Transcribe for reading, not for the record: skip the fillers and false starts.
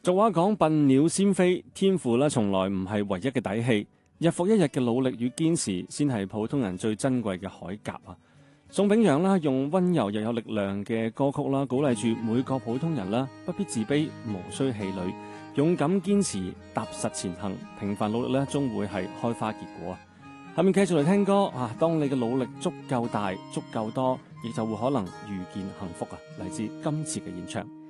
俗話講笨鳥先飛，天賦咧從來唔係唯一嘅底氣，日復一日嘅努力與堅持，先係普通人最珍貴嘅鎧甲啊！宋秉洋啦，用溫柔又有力量嘅歌曲啦，鼓勵住每個普通人啦，不必自卑，無需氣餒，勇敢堅持，踏實前行，平凡努力咧，終會係開花結果啊！下面繼續嚟聽歌啊！當你嘅努力足夠大、足夠多，亦就會可能遇見幸福啊！嚟自今次嘅演唱。